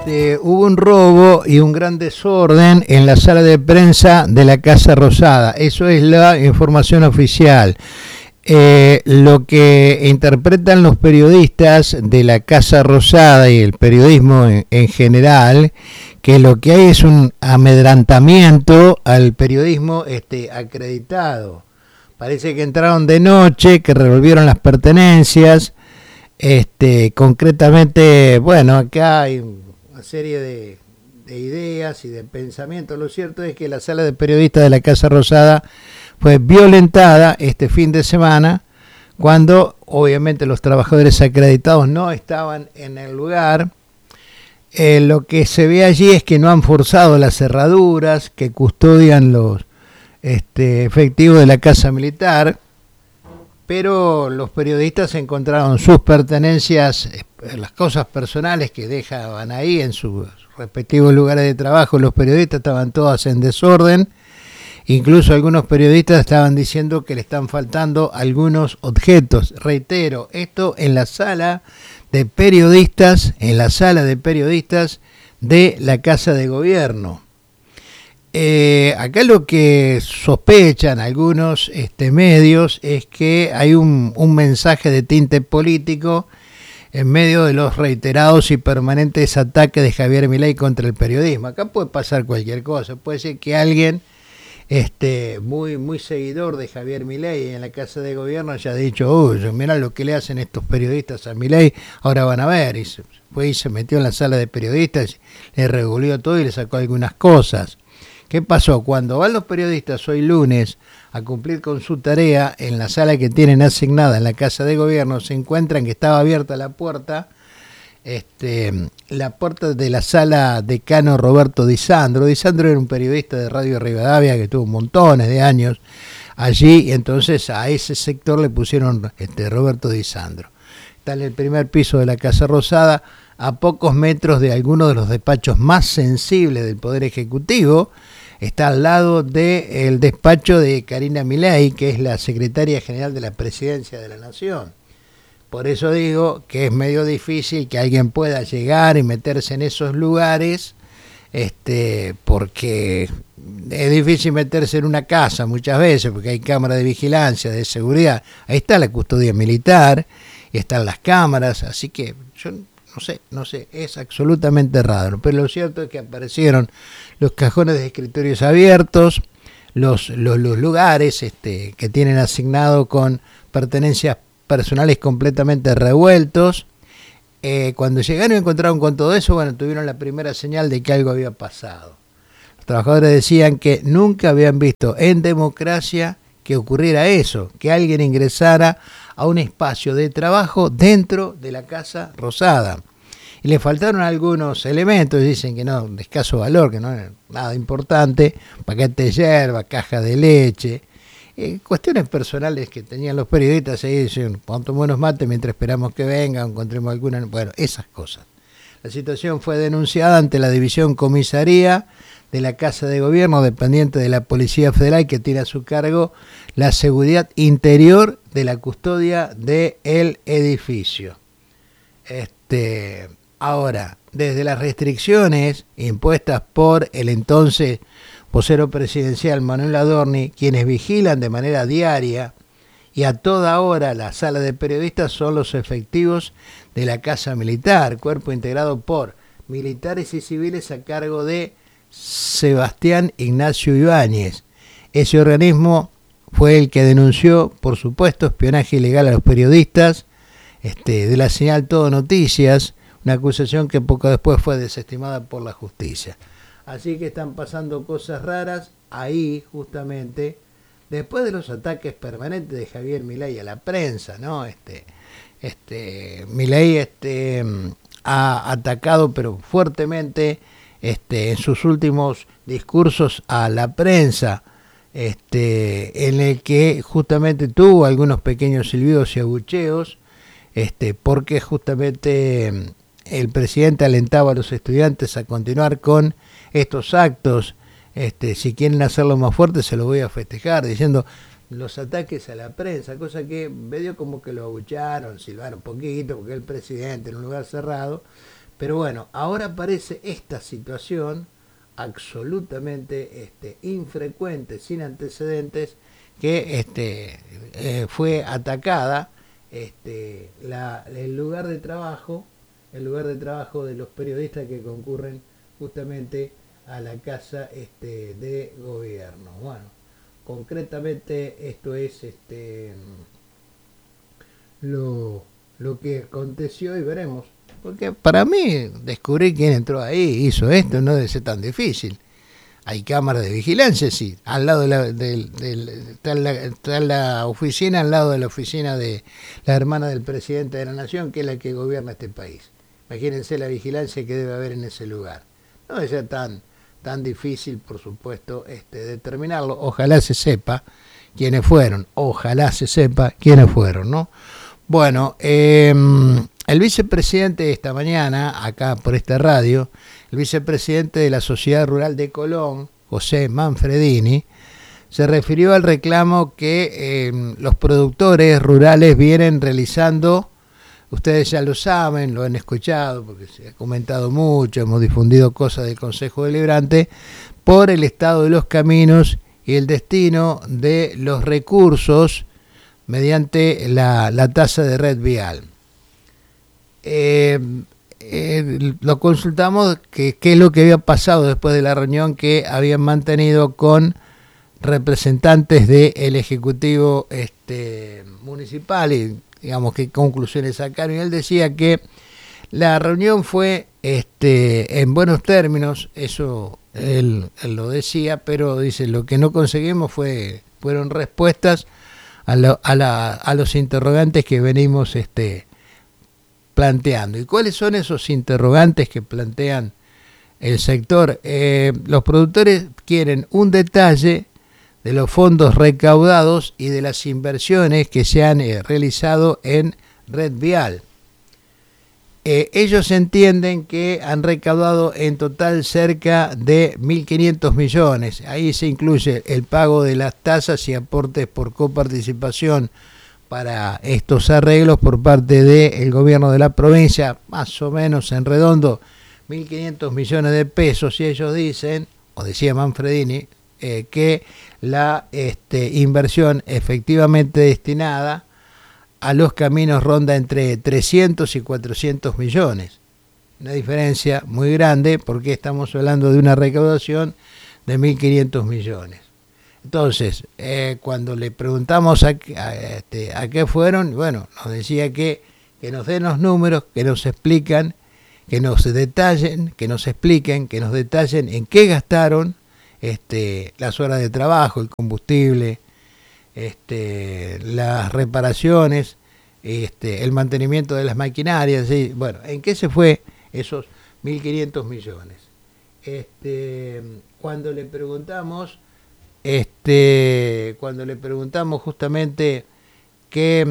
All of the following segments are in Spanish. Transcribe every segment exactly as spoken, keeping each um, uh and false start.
Este, hubo un robo y un gran desorden en la sala de prensa de la Casa Rosada. Eso es la información oficial. Eh, lo que interpretan los periodistas de la Casa Rosada y el periodismo en, en general, que lo que hay es un amedrantamiento al periodismo este, acreditado. Parece que entraron de noche, que revolvieron las pertenencias. Este, concretamente, bueno, acá hay una serie de, de ideas y de pensamientos. Lo cierto es que la sala de periodistas de la Casa Rosada fue violentada este fin de semana, cuando obviamente los trabajadores acreditados no estaban en el lugar. Eh, lo que se ve allí es que no han forzado las cerraduras que custodian los este, efectivos de la Casa Militar, pero los periodistas encontraron sus pertenencias, las cosas personales que dejaban ahí en sus respectivos lugares de trabajo. Los periodistas estaban todas en desorden. Incluso algunos periodistas estaban diciendo que le están faltando algunos objetos. Reitero, esto en la sala de periodistas, en la sala de periodistas de la Casa de Gobierno. Eh, acá lo que sospechan algunos este, medios es que hay un, un mensaje de tinte político en medio de los reiterados y permanentes ataques de Javier Milei contra el periodismo. Acá puede pasar cualquier cosa, puede ser que alguien Este, muy muy seguidor de Javier Milei en la Casa de Gobierno haya dicho, uy, mirá lo que le hacen estos periodistas a Milei, ahora van a ver, y se, fue y se metió en la sala de periodistas, le revolvió todo y le sacó algunas cosas. ¿Qué pasó? Cuando van los periodistas hoy lunes a cumplir con su tarea en la sala que tienen asignada en la Casa de Gobierno, se encuentran que estaba abierta la puerta, Este, la puerta de la sala decano Roberto Di Sandro. Di Sandro era un periodista de Radio Rivadavia que tuvo montones de años allí, y entonces a ese sector le pusieron este, Roberto Di Sandro. Está en el primer piso de la Casa Rosada, a pocos metros de algunos de los despachos más sensibles del Poder Ejecutivo. Está al lado del despacho de Karina Milei, que es la secretaria general de la Presidencia de la Nación. Por eso digo que es medio difícil que alguien pueda llegar y meterse en esos lugares, este, porque es difícil meterse en una casa muchas veces, porque hay cámaras de vigilancia, de seguridad. Ahí está la custodia militar, y están las cámaras, así que yo no sé, no sé, es absolutamente raro. Pero lo cierto es que aparecieron los cajones de escritorios abiertos, los, los, los lugares este, que tienen asignado con pertenencias personales completamente revueltos. Eh, cuando llegaron y encontraron con todo eso, bueno, tuvieron la primera señal de que algo había pasado. Los trabajadores decían que nunca habían visto en democracia que ocurriera eso, que alguien ingresara a un espacio de trabajo dentro de la Casa Rosada. Y le faltaron algunos elementos, dicen que no, de escaso valor, que no era nada importante, paquete de yerba, caja de leche, Eh, cuestiones personales que tenían los periodistas ahí, dicen, vamos a tomar unos mates mientras esperamos que vengan, encontremos alguna, bueno, esas cosas. La situación fue denunciada ante la División Comisaría de la Casa de Gobierno, dependiente de la Policía Federal, que tiene a su cargo la seguridad interior de la custodia del edificio. Este, ahora, desde las restricciones impuestas por el entonces vocero presidencial Manuel Adorni, quienes vigilan de manera diaria y a toda hora la sala de periodistas son los efectivos de la Casa Militar, cuerpo integrado por militares y civiles a cargo de Sebastián Ignacio Ibáñez. Ese organismo fue el que denunció, por supuesto, espionaje ilegal a los periodistas este, de la señal Todo Noticias, una acusación que poco después fue desestimada por la justicia. Así que están pasando cosas raras ahí, justamente, después de los ataques permanentes de Javier Milei a la prensa, ¿no? Este, este, Milei este, ha atacado, pero fuertemente, este, en sus últimos discursos a la prensa, este, en el que justamente tuvo algunos pequeños silbidos y abucheos, este, porque justamente el presidente alentaba a los estudiantes a continuar con estos actos, este, si quieren hacerlo más fuerte se lo voy a festejar, diciendo los ataques a la prensa, cosa que medio como que lo abucharon, silbaron un poquito, porque el presidente en un lugar cerrado, Pero bueno, ahora aparece esta situación absolutamente este, infrecuente, sin antecedentes, que este, eh, fue atacada este, la, el lugar de trabajo, el lugar de trabajo de los periodistas que concurren justamente a la casa este, de gobierno. Bueno, concretamente esto es este, lo, lo que aconteció y veremos. Porque para mí descubrir quién entró ahí, hizo esto, no debe ser tan difícil. Hay cámaras de vigilancia, sí. Al lado de la, de, de, está, la, está la oficina, al lado de la oficina de la hermana del presidente de la nación, que es la que gobierna este país. Imagínense la vigilancia que debe haber en ese lugar. No debe ser tan, tan difícil, por supuesto, este, determinarlo. Ojalá se sepa quiénes fueron. Ojalá se sepa quiénes fueron, ¿no? Bueno, eh, el vicepresidente esta mañana, acá por esta radio, el vicepresidente de la Sociedad Rural de Colón, José Manfredini, se refirió al reclamo que eh, los productores rurales vienen realizando. Ustedes ya lo saben, lo han escuchado porque se ha comentado mucho, hemos difundido cosas del Consejo Deliberante, por el estado de los caminos y el destino de los recursos mediante la, la tasa de red vial. Eh, eh, lo consultamos, que qué es lo que había pasado después de la reunión que habían mantenido con representantes del Ejecutivo este, municipal y digamos qué conclusiones sacaron. Y él decía que la reunión fue este, en buenos términos, eso él, él lo decía, pero dice lo que no conseguimos fue fueron respuestas a, lo, a, la, a los interrogantes que venimos este, planteando. ¿Y cuáles son esos interrogantes que plantean el sector? Eh, los productores quieren un detalle de los fondos recaudados y de las inversiones que se han eh, realizado en red vial. Eh, ellos entienden que han recaudado en total cerca de mil quinientos millones. Ahí se incluye el pago de las tasas y aportes por coparticipación para estos arreglos por parte del gobierno de la provincia, más o menos en redondo, mil quinientos millones de pesos. Y ellos dicen, o decía Manfredini, eh, que la este, inversión efectivamente destinada a los caminos ronda entre trescientos y cuatrocientos millones. Una diferencia muy grande porque estamos hablando de una recaudación de mil quinientos millones. Entonces, eh, cuando le preguntamos a, a, este, a qué fueron, bueno, nos decía que, que nos den los números, que nos explican, que nos detallen, que nos expliquen, que nos detallen en qué gastaron este, las horas de trabajo, el combustible, este, las reparaciones, este, el mantenimiento de las maquinarias, ¿sí? Bueno, ¿en qué se fue esos mil quinientos millones? Este, cuando le preguntamos, este, cuando le preguntamos justamente qué,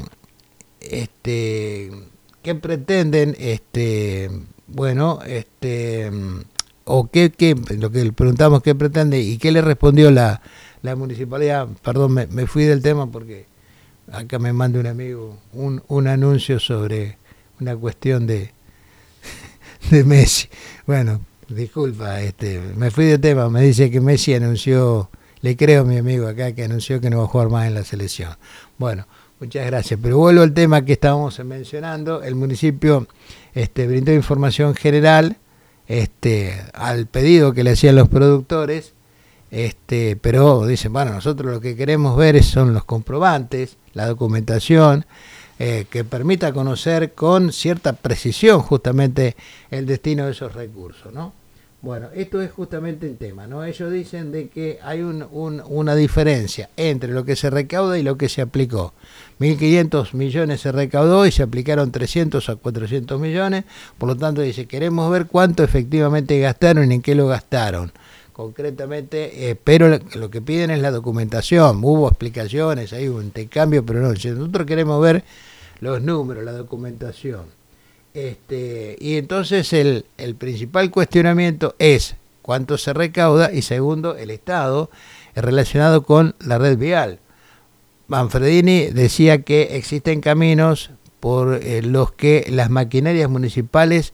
este, qué pretenden, este, bueno, este, o qué, qué, lo que le preguntamos qué pretende y qué le respondió la La municipalidad, perdón, me, me fui del tema porque acá me manda un amigo un, un anuncio sobre una cuestión de, de Messi. Bueno, disculpa, este, me fui del tema, me dice que Messi anunció, le creo a mi amigo acá que anunció que no va a jugar más en la selección. Bueno, muchas gracias, pero vuelvo al tema que estábamos mencionando. El municipio este, brindó información general este, al pedido que le hacían los productores. Este, pero dicen, bueno, nosotros lo que queremos ver son los comprobantes, la documentación, eh, que permita conocer con cierta precisión justamente el destino de esos recursos, ¿no? Bueno, esto es justamente el tema, ¿no? Ellos dicen de que hay un, un, una diferencia entre lo que se recauda y lo que se aplicó. mil quinientos millones se recaudó y se aplicaron trescientos a cuatrocientos millones, por lo tanto dice, queremos ver cuánto efectivamente gastaron y en qué lo gastaron. Concretamente, eh, pero lo, lo que piden es la documentación. Hubo explicaciones, hay un intercambio, pero no, nosotros queremos ver los números, la documentación. Este, y entonces el, el principal cuestionamiento es cuánto se recauda y segundo, el estado relacionado con la red vial. Manfredini decía que existen caminos por eh, los que las maquinarias municipales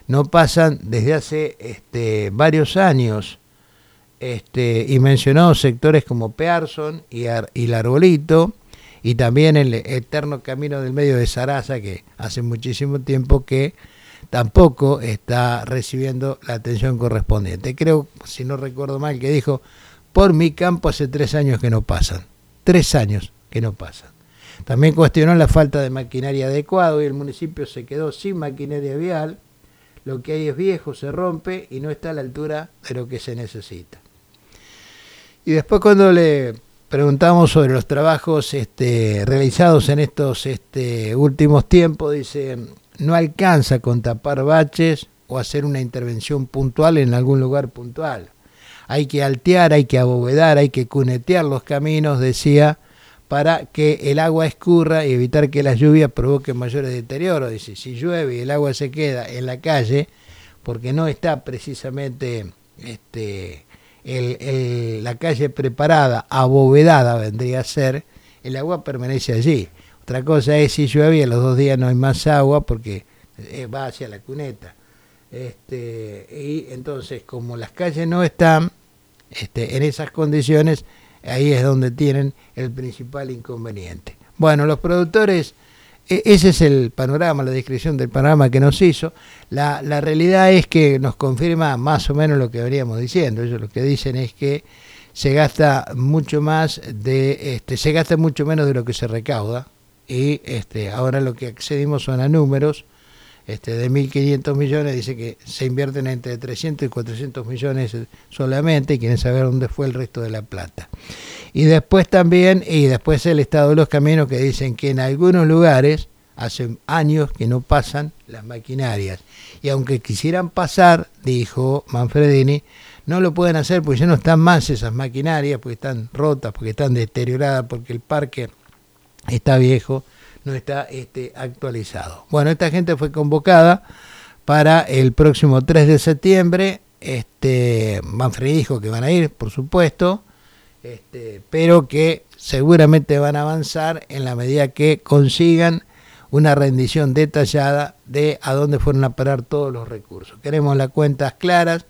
no pasan desde hace este, varios años. Este, y mencionó sectores como Pearson y, Ar- y el Arbolito, y también el eterno camino del medio de Sarasa, que hace muchísimo tiempo que tampoco está recibiendo la atención correspondiente. Creo, si no recuerdo mal, que dijo, por mi campo hace tres años que no pasan. Tres años que no pasan. También cuestionó la falta de maquinaria adecuada y el municipio se quedó sin maquinaria vial. Lo que hay es viejo, se rompe y no está a la altura de lo que se necesita. Y después, cuando le preguntamos sobre los trabajos este, realizados en estos este, últimos tiempos, dice, no alcanza con tapar baches o hacer una intervención puntual en algún lugar puntual. Hay que altear, hay que abovedar, hay que cunetear los caminos, decía, para que el agua escurra y evitar que las lluvias provoquen mayores deterioros. Dice, si llueve y el agua se queda en la calle, porque no está precisamente este, el, el, la calle preparada, abovedada vendría a ser, el agua permanece allí. Otra cosa es si llueve y a los dos días no hay más agua porque va hacia la cuneta. Este, y entonces, como las calles no están este, en esas condiciones, ahí es donde tienen el principal inconveniente. Bueno, los productores, ese es el panorama, la descripción del panorama que nos hizo. La, la realidad es que nos confirma más o menos lo que veníamos diciendo. Ellos lo que dicen es que se gasta mucho más de, este, se gasta mucho menos de lo que se recauda, y este, ahora lo que accedimos son a números. Este, de mil quinientos millones, dice que se invierten entre trescientos y cuatrocientos millones solamente, y quieren saber dónde fue el resto de la plata. Y después también, y después el estado de los caminos, que dicen que en algunos lugares hace años que no pasan las maquinarias, y aunque quisieran pasar, dijo Manfredini, no lo pueden hacer porque ya no están más esas maquinarias, porque están rotas, porque están deterioradas, porque el parque está viejo, no está este, actualizado. Bueno, esta gente fue convocada para el próximo tres de septiembre. Este, Manfred dijo que van a ir, por supuesto, este, pero que seguramente van a avanzar en la medida que consigan una rendición detallada de a dónde fueron a parar todos los recursos. Queremos las cuentas claras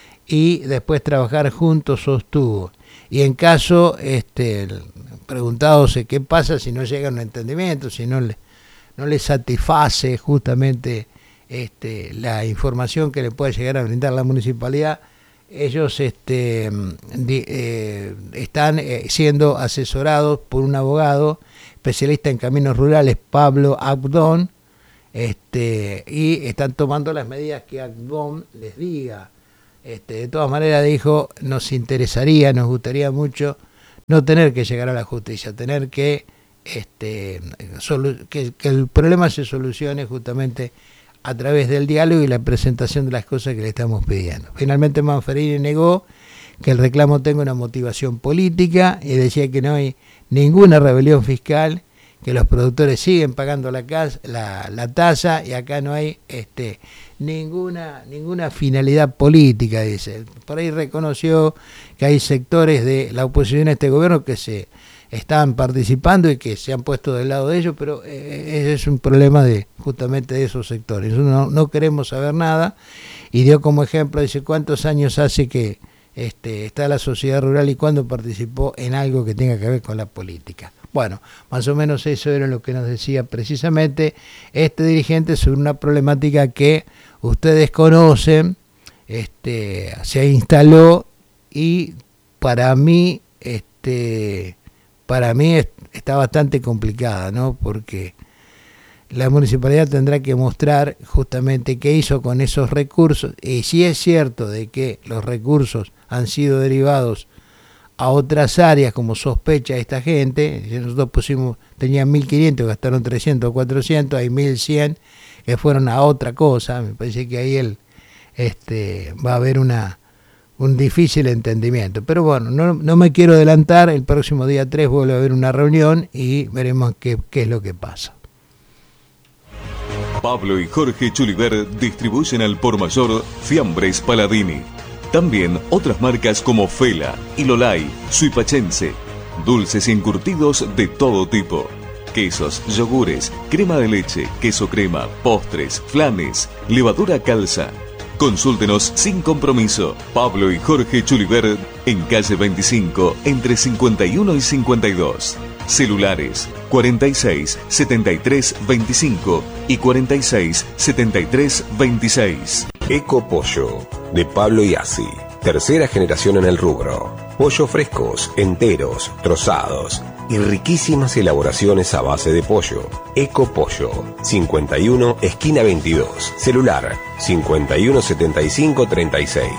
y después trabajar juntos, sostuvo. Y en caso, este, preguntados qué pasa si no llega a un entendimiento, si no le, no le satisface justamente este, la información que le puede llegar a brindar la municipalidad, ellos este, di, eh, están eh, siendo asesorados por un abogado especialista en caminos rurales, Pablo Abdón, este, y están tomando las medidas que Abdón les diga. Este, de todas maneras, dijo, nos interesaría, nos gustaría mucho no tener que llegar a la justicia, tener que, este, solu- que, que el problema se solucione justamente a través del diálogo y la presentación de las cosas que le estamos pidiendo. Finalmente Manfredini negó que el reclamo tenga una motivación política y decía que no hay ninguna rebelión fiscal, que los productores siguen pagando la, casa, la, la tasa y acá no hay este, ninguna, ninguna finalidad política, dice. Por ahí reconoció que hay sectores de la oposición a este gobierno que se están participando y que se han puesto del lado de ellos, pero eh, ese es un problema de justamente de esos sectores. No, no queremos saber nada, y dio como ejemplo, dice, ¿cuántos años hace que este, está la sociedad rural y cuándo participó en algo que tenga que ver con la política? Bueno, más o menos eso era lo que nos decía precisamente este dirigente sobre una problemática que ustedes conocen, este, se instaló y para mí, este, para mí está bastante complicada, ¿no? Porque la municipalidad tendrá que mostrar justamente qué hizo con esos recursos, y si es cierto de que los recursos han sido derivados a otras áreas, como sospecha esta gente. Nosotros pusimos, tenían mil quinientos, gastaron trescientos, cuatrocientos, hay mil cien que fueron a otra cosa. Me parece que ahí el, este, va a haber una, un difícil entendimiento. Pero bueno, no, no me quiero adelantar, el próximo día tres vuelve a haber una reunión y veremos qué, qué es lo que pasa. Pablo y Jorge Chuliver distribuyen al por mayor Fiambres Paladini. También otras marcas como Fela, Ilolay, Suipachense, dulces y encurtidos de todo tipo. quesos, yogures, crema de leche, queso crema, postres, flanes, levadura calza. Consúltenos sin compromiso. Pablo y Jorge Chuliver en calle veinticinco, entre cincuenta y uno y cincuenta y dos. Celulares cuarenta y seis, setenta y tres, veinticinco y cuarenta y seis, setenta y tres, veintiséis. Eco Pollo, de Pablo Iazzi. Tercera generación en el rubro. Pollo frescos, enteros, trozados y riquísimas elaboraciones a base de pollo. Eco Pollo, cincuenta y uno, esquina veintidós. Celular, cincuenta y uno, setenta y cinco, treinta y seis.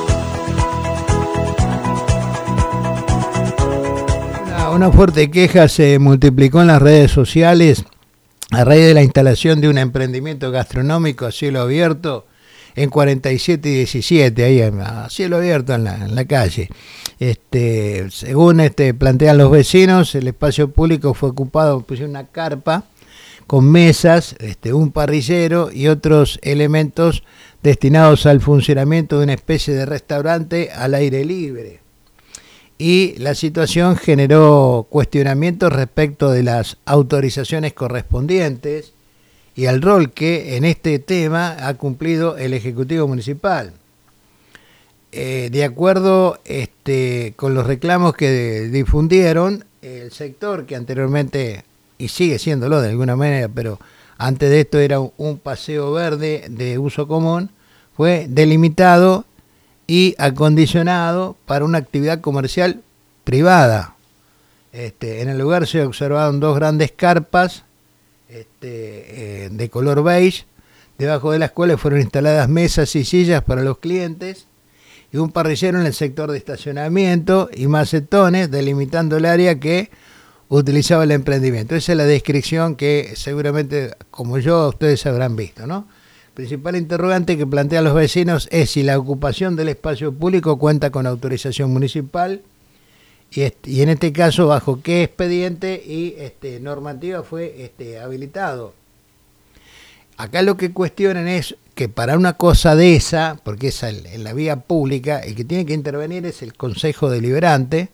Una, una fuerte queja se multiplicó en las redes sociales a raíz de la instalación de un emprendimiento gastronómico a cielo abierto en cuarenta y siete y diecisiete, ahí a cielo abierto en la, en la calle. Este, según este, plantean los vecinos, el espacio público fue ocupado, pusieron una carpa con mesas, este, un parrillero y otros elementos destinados al funcionamiento de una especie de restaurante al aire libre. Y la situación generó cuestionamientos respecto de las autorizaciones correspondientes y al rol que en este tema ha cumplido el Ejecutivo Municipal. Eh, de acuerdo este, con los reclamos que difundieron, el sector que anteriormente, y sigue siéndolo de alguna manera, pero antes de esto era un paseo verde de uso común, fue delimitado y acondicionado para una actividad comercial privada. Este, en el lugar se observaron dos grandes carpas este, eh, de color beige, debajo de las cuales fueron instaladas mesas y sillas para los clientes, y un parrillero en el sector de estacionamiento y macetones delimitando el área que utilizaba el emprendimiento. Esa es la descripción que seguramente, como yo, ustedes habrán visto, ¿no? El principal interrogante que plantean los vecinos es si la ocupación del espacio público cuenta con autorización municipal y, este, y en este caso bajo qué expediente y este, normativa fue este, habilitado. Acá lo que cuestionan es que para una cosa de esa, porque es en la vía pública, el que tiene que intervenir es el Consejo Deliberante,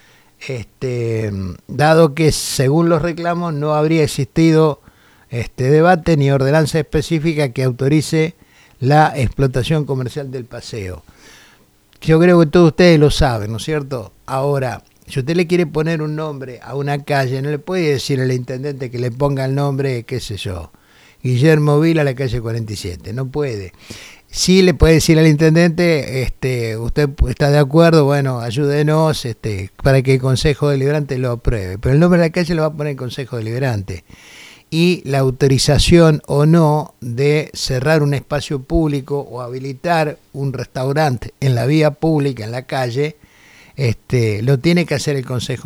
este, dado que según los reclamos no habría existido este debate ni ordenanza específica que autorice la explotación comercial del paseo. Yo creo que todos ustedes lo saben, ¿no es cierto? Ahora, si usted le quiere poner un nombre a una calle, no le puede decir al intendente que le ponga el nombre, qué sé yo, Guillermo Vila a la calle cuarenta y siete, no puede. Sí le puede decir al intendente, este, usted está de acuerdo, bueno, ayúdenos este, para que el Consejo Deliberante lo apruebe. Pero el nombre de la calle lo va a poner el Consejo Deliberante. Y la autorización o no de cerrar un espacio público o habilitar un restaurante en la vía pública, en la calle, este, lo tiene que hacer el Consejo